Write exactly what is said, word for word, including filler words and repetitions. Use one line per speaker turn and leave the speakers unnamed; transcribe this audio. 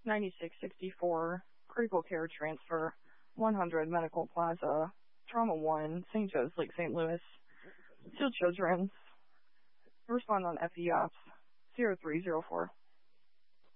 ninety-six sixty-four, critical care transfer, one hundred Medical Plaza, Trauma one, Saint Joe's, Lake Saint Louis, Seal Children's. Respond on F E Ops zero three zero four.